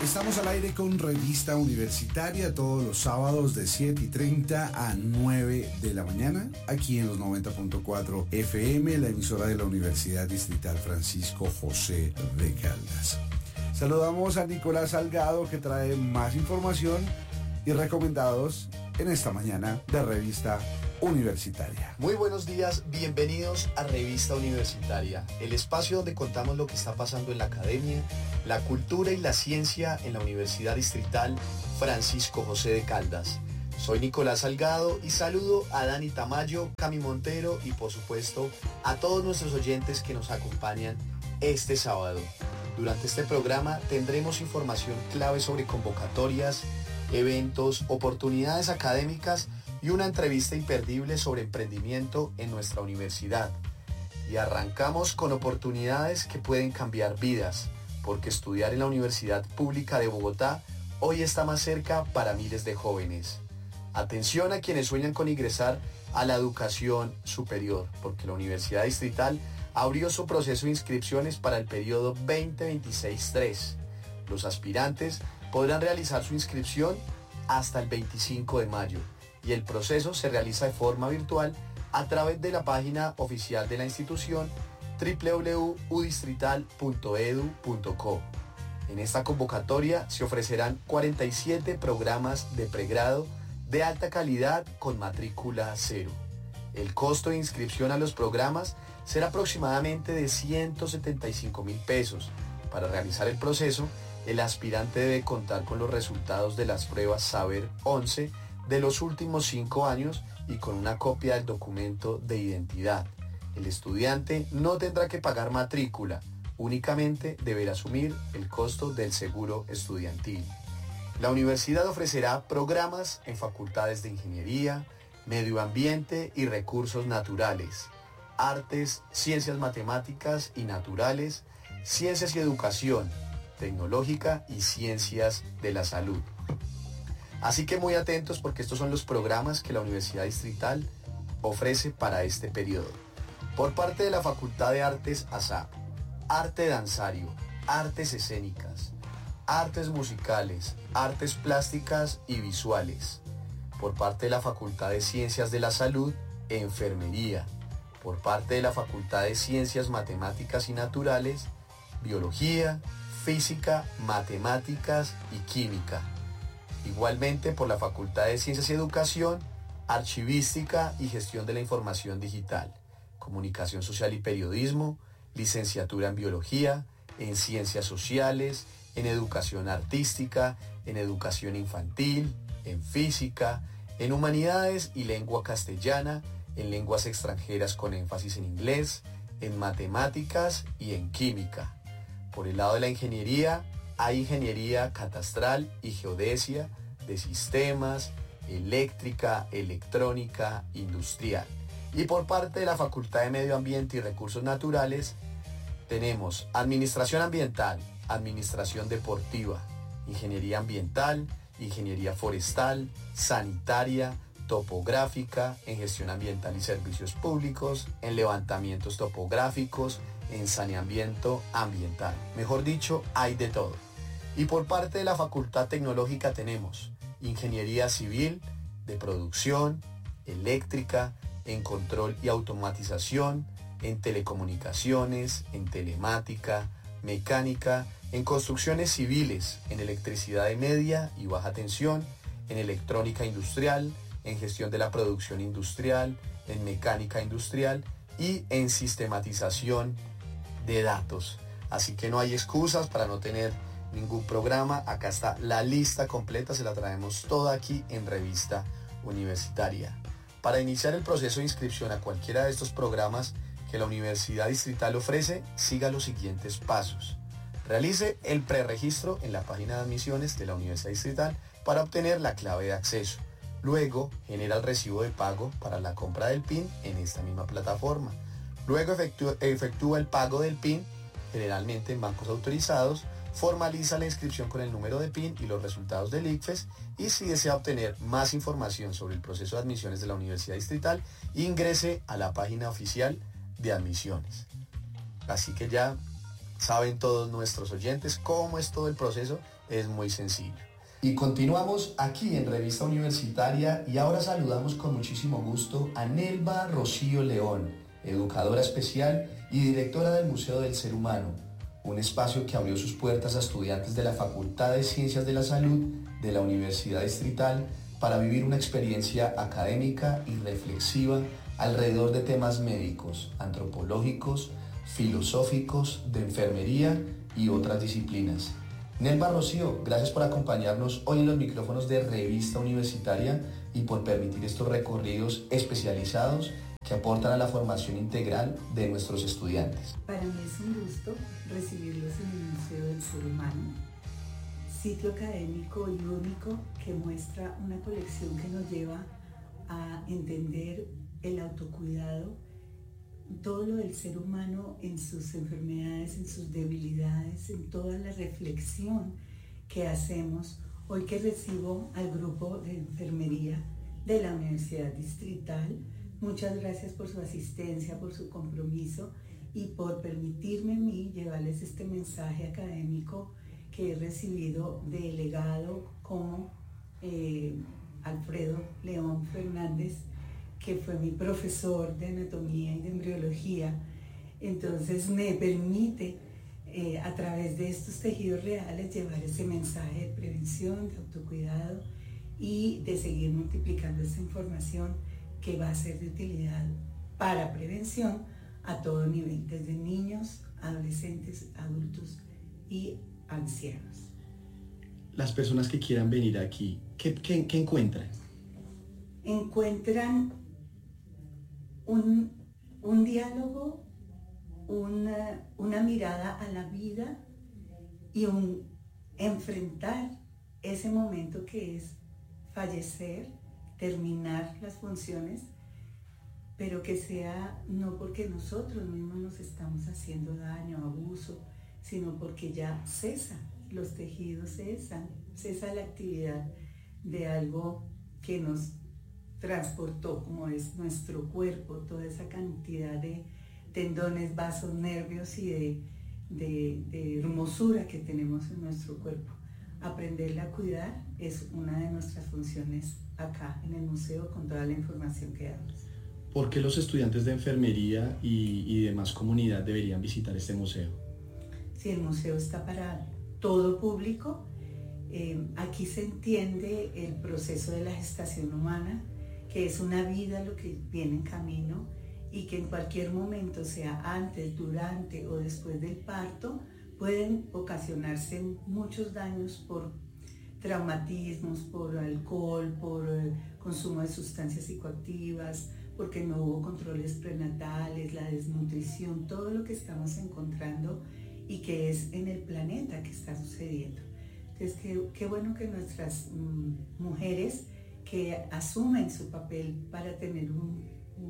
Estamos al aire con Revista Universitaria todos los sábados de 7:30 a 9 de la mañana, aquí en los 90.4 FM, la emisora de la Universidad Distrital Francisco José de Caldas. Saludamos a Nicolás Salgado, que trae más información y recomendados en esta mañana de Revista Universitaria. Muy buenos días, bienvenidos a Revista Universitaria, el espacio donde contamos lo que está pasando en la academia, la cultura y la ciencia en la Universidad Distrital Francisco José de Caldas. Soy Nicolás Salgado y saludo a Dani Tamayo, Cami Montero y por supuesto a todos nuestros oyentes que nos acompañan este sábado. Durante este programa tendremos información clave sobre convocatorias, eventos, oportunidades académicas y una entrevista imperdible sobre emprendimiento en nuestra universidad. Y arrancamos con oportunidades que pueden cambiar vidas, porque estudiar en la Universidad Pública de Bogotá hoy está más cerca para miles de jóvenes. Atención a quienes sueñan con ingresar a la educación superior, porque la Universidad Distrital abrió su proceso de inscripciones para el periodo 2026-3. Los aspirantes podrán realizar su inscripción hasta el 25 de mayo y el proceso se realiza de forma virtual a través de la página oficial de la institución www.udistrital.edu.co. En esta convocatoria se ofrecerán 47 programas de pregrado de alta calidad con matrícula cero. El costo de inscripción a los programas será aproximadamente de 175.000 pesos. Para realizar el proceso, el aspirante debe contar con los resultados de las pruebas Saber 11 de los últimos 5 años y con una copia del documento de identidad. El estudiante no tendrá que pagar matrícula, únicamente deberá asumir el costo del seguro estudiantil. La universidad ofrecerá programas en facultades de Ingeniería, Medio Ambiente y Recursos Naturales, Artes, Ciencias Matemáticas y Naturales, Ciencias y Educación, Tecnológica y Ciencias de la Salud. Así que muy atentos porque estos son los programas que la Universidad Distrital ofrece para este periodo. Por parte de la Facultad de Artes ASAP, Arte Danzario, Artes Escénicas, Artes Musicales, Artes Plásticas y Visuales. Por parte de la Facultad de Ciencias de la Salud, Enfermería. Por parte de la Facultad de Ciencias Matemáticas y Naturales, Biología, Física, Matemáticas y Química. Igualmente por la Facultad de Ciencias y Educación, Archivística y Gestión de la Información Digital, Comunicación Social y Periodismo, Licenciatura en Biología, en Ciencias Sociales, en Educación Artística, en Educación Infantil, en Física, en Humanidades y Lengua Castellana, en Lenguas Extranjeras con énfasis en Inglés, en Matemáticas y en Química. Por el lado de la Ingeniería, hay Ingeniería Catastral y Geodesia, de Sistemas, Eléctrica, Electrónica, Industrial. Y por parte de la Facultad de Medio Ambiente y Recursos Naturales, tenemos Administración Ambiental, Administración Deportiva, Ingeniería Ambiental, Ingeniería Forestal, Sanitaria, Topográfica, en Gestión Ambiental y Servicios Públicos, en Levantamientos Topográficos, en saneamiento ambiental. Mejor dicho, hay de todo. Y por parte de la Facultad Tecnológica tenemos Ingeniería Civil, de Producción, Eléctrica, en Control y Automatización, en Telecomunicaciones, en Telemática, Mecánica, en Construcciones Civiles, en Electricidad de Media y Baja Tensión, en Electrónica Industrial, en Gestión de la Producción Industrial, en Mecánica Industrial y en Sistematización de Datos. Así que no hay excusas para no tener ningún programa. Acá está la lista completa, se la traemos toda aquí en Revista Universitaria. Para iniciar el proceso de inscripción a cualquiera de estos programas que la Universidad Distrital ofrece, siga los siguientes pasos. Realice el preregistro en la página de admisiones de la Universidad Distrital para obtener la clave de acceso. Luego, genera el recibo de pago para la compra del PIN en esta misma plataforma. Luego efectúa el pago del PIN, generalmente en bancos autorizados, formaliza la inscripción con el número de PIN y los resultados del ICFES, y si desea obtener más información sobre el proceso de admisiones de la Universidad Distrital, ingrese a la página oficial de admisiones. Así que ya Saben todos nuestros oyentes cómo es todo el proceso, es muy sencillo. Y continuamos aquí en Revista Universitaria y ahora saludamos con muchísimo gusto a Nelva Rocío León, educadora especial y directora del Museo del Ser Humano, un espacio que abrió sus puertas a estudiantes de la Facultad de Ciencias de la Salud de la Universidad Distrital para vivir una experiencia académica y reflexiva alrededor de temas médicos, antropológicos, filosóficos, de enfermería y otras disciplinas. Nelva Rocío, gracias por acompañarnos hoy en los micrófonos de Revista Universitaria y por permitir estos recorridos especializados que aportan a la formación integral de nuestros estudiantes. Para mí es un gusto recibirlos en el Museo del Ser Humano, sitio académico y único que muestra una colección que nos lleva a entender el autocuidado, todo lo del ser humano en sus enfermedades, en sus debilidades, en toda la reflexión que hacemos. Hoy que recibo al grupo de enfermería de la Universidad Distrital, muchas gracias por su asistencia, por su compromiso y por permitirme a mí llevarles este mensaje académico que he recibido de delegado como Alfredo León Fernández, que fue mi profesor de anatomía y de embriología. Entonces me permite a través de estos tejidos reales llevar ese mensaje de prevención, de autocuidado y de seguir multiplicando esta información que va a ser de utilidad para prevención a todo nivel, desde niños, adolescentes, adultos y ancianos. Las personas que quieran venir aquí, ¿qué encuentran? Encuentran un diálogo, una mirada a la vida y un enfrentar ese momento que es fallecer, terminar las funciones, pero que sea no porque nosotros mismos nos estamos haciendo daño, abuso, sino porque ya cesa, los tejidos cesan, cesa la actividad de algo que nos transportó, como es nuestro cuerpo, toda esa cantidad de tendones, vasos, nervios y de hermosura que tenemos en nuestro cuerpo. Aprenderla a cuidar es una de nuestras funciones acá en el museo con toda la información que damos. ¿Por qué los estudiantes de enfermería y demás comunidad deberían visitar este museo? Sí, el museo está para todo público. Aquí se entiende el proceso de la gestación humana, que es una vida lo que viene en camino y que en cualquier momento, sea antes, durante o después del parto, pueden ocasionarse muchos daños por traumatismos, por alcohol, por consumo de sustancias psicoactivas, porque no hubo controles prenatales, la desnutrición, todo lo que estamos encontrando y que es en el planeta que está sucediendo. Entonces, qué bueno que nuestras mujeres que asumen su papel para tener un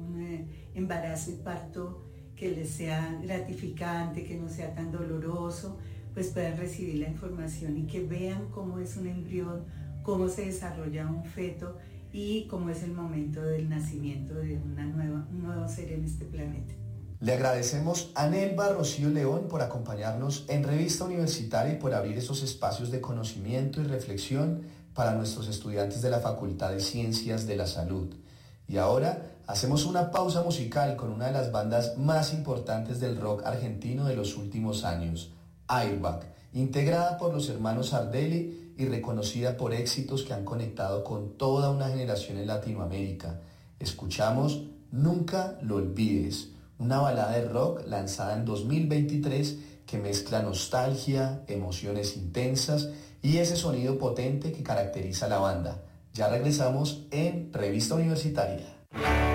embarazo y parto que les sea gratificante, que no sea tan doloroso, pues puedan recibir la información y que vean cómo es un embrión, cómo se desarrolla un feto y cómo es el momento del nacimiento de un nuevo ser en este planeta. Le agradecemos a Nelva Rocío León por acompañarnos en Revista Universitaria y por abrir esos espacios de conocimiento y reflexión para nuestros estudiantes de la Facultad de Ciencias de la Salud. Y ahora hacemos una pausa musical con una de las bandas más importantes del rock argentino de los últimos años, Airbag, integrada por los hermanos Ardelli y reconocida por éxitos que han conectado con toda una generación en Latinoamérica. Escuchamos Nunca lo olvides, una balada de rock lanzada en 2023 que mezcla nostalgia, emociones intensas y ese sonido potente que caracteriza a la banda. Ya regresamos en Revista Universitaria.